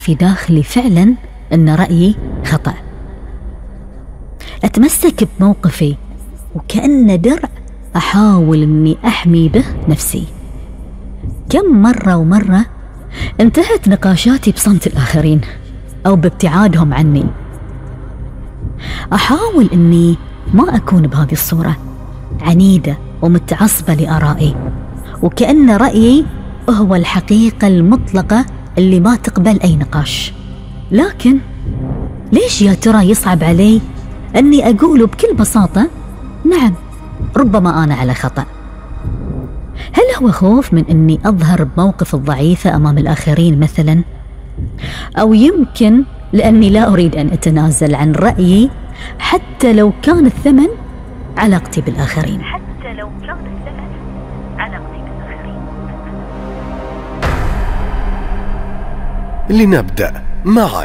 في داخلي فعلا أن رأيي خطأ. أتمسك بموقفي وكأن درع أحاول أني أحمي به نفسي. كم مرة ومرة انتهت نقاشاتي بصمت الآخرين أو بابتعادهم عني. أحاول أني ما أكون بهذه الصورة، عنيدة ومتعصبة لآرائي، وكأن رأيي هو الحقيقة المطلقة اللي ما تقبل أي نقاش. لكن ليش يا ترى يصعب علي أني أقول بكل بساطة نعم ربما أنا على خطأ؟ هل هو خوف من أني أظهر بموقف الضعيفة أمام الآخرين مثلا؟ أو يمكن لأني لا أريد أن أتنازل عن رأيي حتى لو كان الثمن علاقتي بالآخرين. لنبدأ معا.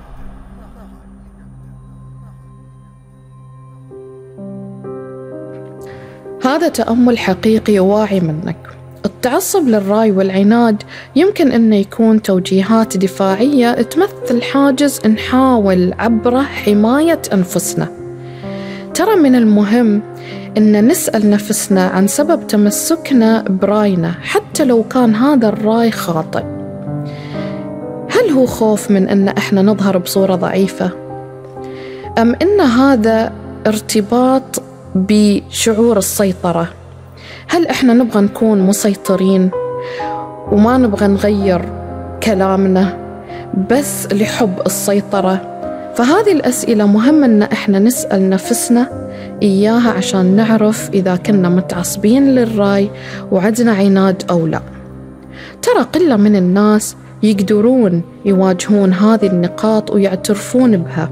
هذا تأمل حقيقي وواعي منك. التعصب للرأي والعناد يمكن أنه يكون توجيهات دفاعية تمثل حاجز نحاول عبره حماية أنفسنا. ترى من المهم أن نسأل نفسنا عن سبب تمسكنا برأينا حتى لو كان هذا الرأي خاطئ. هل هو خوف من أن إحنا نظهر بصورة ضعيفة؟ أم أن هذا ارتباط بشعور السيطرة؟ هل إحنا نبغى نكون مسيطرين وما نبغى نغير كلامنا بس لحب السيطرة؟ فهذه الأسئلة مهمة أن إحنا نسأل نفسنا إياها عشان نعرف إذا كنا متعصبين للرأي وعندنا عناد أو لا. ترى قلة من الناس يقدرون يواجهون هذه النقاط ويعترفون بها.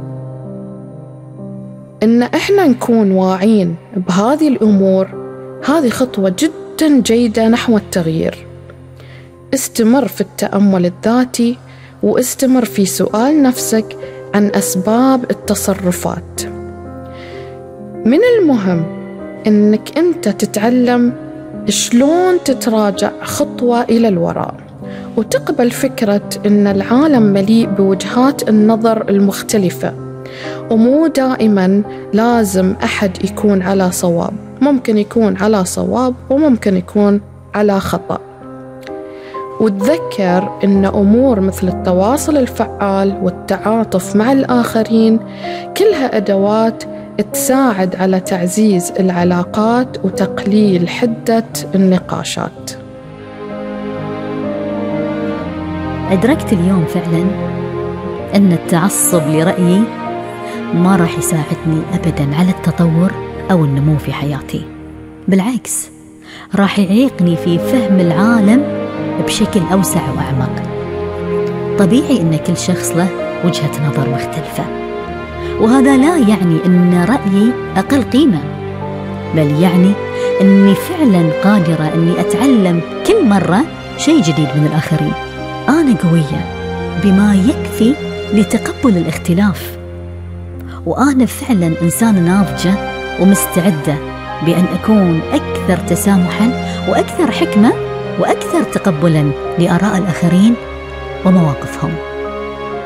إن إحنا نكون واعين بهذه الأمور هذه خطوة جدا جيدة نحو التغيير. استمر في التأمل الذاتي واستمر في سؤال نفسك عن أسباب التصرفات. من المهم إنك أنت تتعلم شلون تتراجع خطوة إلى الوراء وتقبل فكرة إن العالم مليء بوجهات النظر المختلفة، ومو دائما لازم أحد يكون على صواب، ممكن يكون على صواب وممكن يكون على خطأ. وتذكر إن أمور مثل التواصل الفعال والتعاطف مع الآخرين كلها أدوات تساعد على تعزيز العلاقات وتقليل حدة النقاشات. أدركت اليوم فعلا أن التعصب لرأيي ما راح يساعدني أبدا على التطور أو النمو في حياتي، بالعكس راح يعيقني في فهم العالم بشكل أوسع وأعمق. طبيعي أن كل شخص له وجهة نظر مختلفة، وهذا لا يعني أن رأيي أقل قيمة، بل يعني أني فعلا قادرة أني أتعلم كل مرة شيء جديد من الآخرين. أنا قوية بما يكفي لتقبل الاختلاف، وأنا فعلا إنسانة ناضجة ومستعدة بأن أكون أكثر تسامحا وأكثر حكمة وأكثر تقبلا لآراء الآخرين ومواقفهم.